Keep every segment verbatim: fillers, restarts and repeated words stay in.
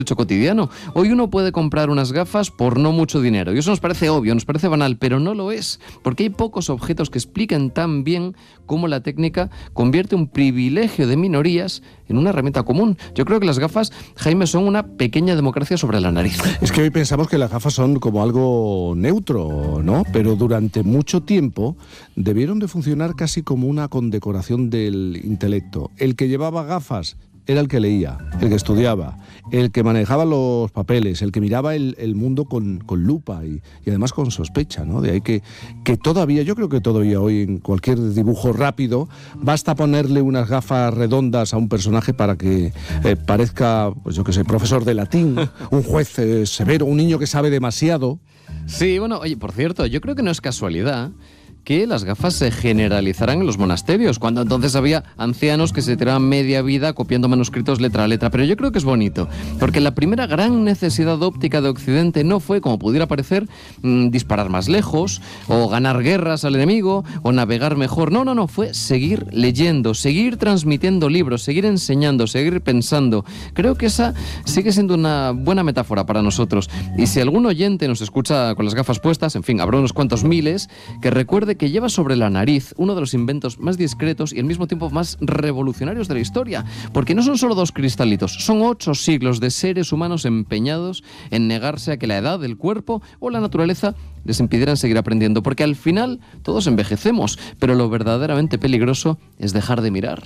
hecho cotidiano. Hoy uno puede comprar unas gafas por no mucho dinero y eso nos parece obvio, nos parece banal, pero no lo es, porque hay pocos objetos que expliquen tan bien cómo la técnica convierte un privilegio de minorías en una herramienta común. Yo creo que las gafas, Jaime, son una pequeña democracia sobre la nariz. Es que hoy pensamos que las gafas son como algo neutro, ¿no? Pero durante mucho tiempo debieron de funcionar casi como una condecoración del intelecto. El que llevaba gafas era el que leía, el que estudiaba, el que manejaba los papeles, el que miraba el, el mundo con, con lupa y, y además con sospecha, ¿no? De ahí que, que todavía, yo creo que todavía hoy en cualquier dibujo rápido basta ponerle unas gafas redondas a un personaje para que eh, parezca, pues yo qué sé, profesor de latín, un juez eh, severo, un niño que sabe demasiado. Sí, bueno, oye, por cierto, yo creo que no es casualidad que las gafas se generalizaran en los monasterios, cuando entonces había ancianos que se tiraban media vida copiando manuscritos letra a letra. Pero yo creo que es bonito, porque la primera gran necesidad óptica de Occidente no fue, como pudiera parecer, mmm, disparar más lejos, o ganar guerras al enemigo, o navegar mejor. No, no, no, fue seguir leyendo, seguir transmitiendo libros, seguir enseñando, seguir pensando. Creo que esa sigue siendo una buena metáfora para nosotros. Y si algún oyente nos escucha con las gafas puestas, en fin, habrá unos cuantos miles, que recuerde que lleva sobre la nariz uno de los inventos más discretos y al mismo tiempo más revolucionarios de la historia, porque no son solo dos cristalitos, son ocho siglos de seres humanos empeñados en negarse a que la edad del cuerpo o la naturaleza les impidieran seguir aprendiendo, porque al final todos envejecemos, pero lo verdaderamente peligroso es dejar de mirar.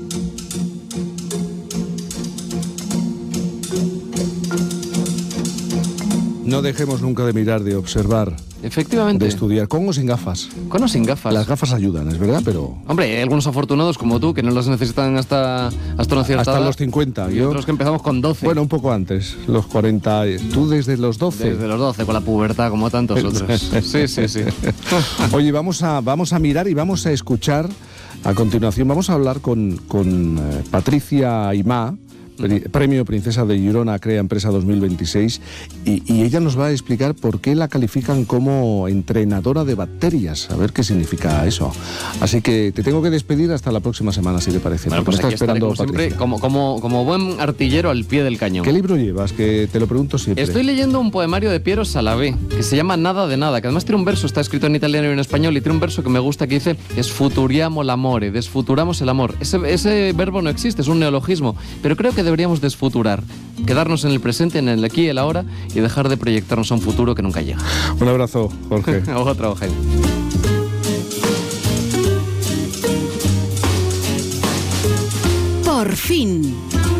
No dejemos nunca de mirar, de observar. Efectivamente. De estudiar, con o sin gafas. Con o sin gafas. Las gafas ayudan, es verdad, pero... Hombre, hay algunos afortunados como tú que no las necesitan hasta, hasta una cierta hasta edad. los cincuenta. Y Yo... otros que empezamos con doce. Bueno, un poco antes, los cuarenta. ¿Tú desde los doce? Desde los doce, con la pubertad, como tantos otros. Sí, sí, sí. Oye, vamos a, vamos a mirar y vamos a escuchar. A continuación vamos a hablar con, con eh, Patricia Aimá, Premio Princesa de Girona Crea Empresa dos mil veintiséis, y, y ella nos va a explicar por qué la califican como entrenadora de bacterias, a ver qué significa eso. Así que te tengo que despedir hasta la próxima semana, si te parece. Bueno, pues me está esperando como Patricia. Siempre, como, como, como buen artillero al pie del cañón. ¿Qué libro llevas? Que te lo pregunto siempre. Estoy leyendo un poemario de Piero Salavé, que se llama Nada de Nada, que además tiene un verso, está escrito en italiano y en español, y tiene un verso que me gusta que dice "Sfuturiamo l'amore", desfuturamos el amor. Ese, ese verbo no existe, es un neologismo, pero creo que deberíamos desfuturar. Quedarnos en el presente, en el aquí y el ahora, y dejar de proyectarnos a un futuro que nunca llega. Un abrazo, Jorge. Otro, Jaime. Por fin.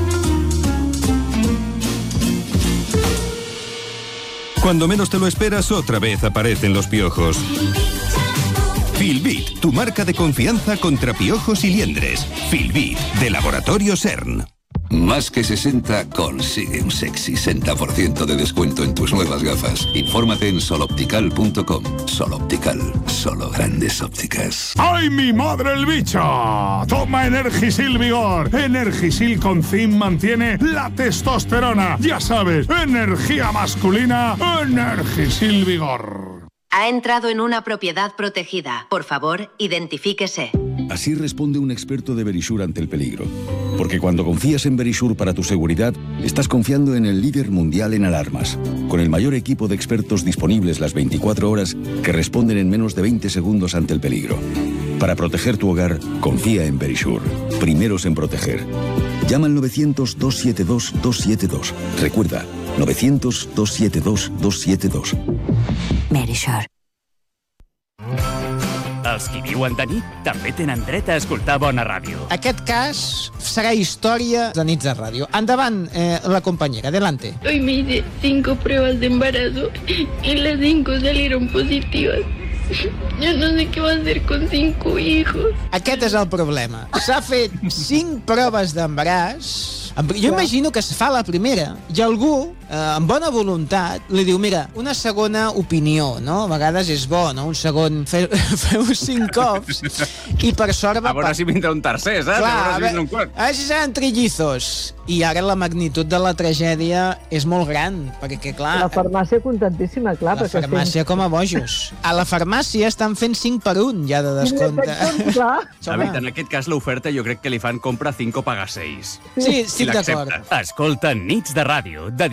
Cuando menos te lo esperas, otra vez aparecen los piojos. Filbit, tu marca de confianza contra piojos y liendres. Filbit, de Laboratorio CERN. Más que sesenta consigue un sexy sesenta por ciento de descuento en tus nuevas gafas. Infórmate en soloptical punto com. Soloptical, solo grandes ópticas. ¡Ay, mi madre el bicho! Toma Energisil Vigor. Energisil con zinc mantiene la testosterona. Ya sabes, energía masculina, Energisil Vigor. Ha entrado en una propiedad protegida. Por favor, identifíquese. Así responde un experto de Verisure ante el peligro. Porque cuando confías en Verisure para tu seguridad, estás confiando en el líder mundial en alarmas, con el mayor equipo de expertos disponibles las veinticuatro horas que responden en menos de veinte segundos ante el peligro. Para proteger tu hogar, confía en Verisure. Primeros en proteger. Llama al novecientos, dos siete dos, dos siete dos. Recuerda, novecientos, dos siete dos, dos siete dos. Verisure. Els qui viuen de nit també tenen dret a escoltar bona ràdio. Aquest cas serà història de nits de ràdio. Endavant, eh, la compañera, adelante. Hoy me hice cinco pruebas de embarazo y las cinco salieron positivas. Yo no sé què va hacer con cinco hijos. Aquest és el problema. S'ha fet cinc proves d'embaràs. Jo imagino que es fa la primera i algú, eh, amb bona voluntat, li diu, mira, una segona opinió, no? A vegades és bo, no? Un segon... Feu, feu cinc cops i per sort va... A veure si vindrà un tercer, saps? Clar, a veure si vindrà un quart. A veure si seran trillizos. I ara la magnitud de la tragèdia és molt gran, perquè, clar... La farmàcia contentíssima, clar. La farmàcia com a bojos. A la farmàcia estan fent cinc per un, ja de descompte. David, en aquest cas l'oferta jo crec que li fan compra cinc o paga seis. Sí, sí, Estic d'acord. Escolta Nits de Ràdio, de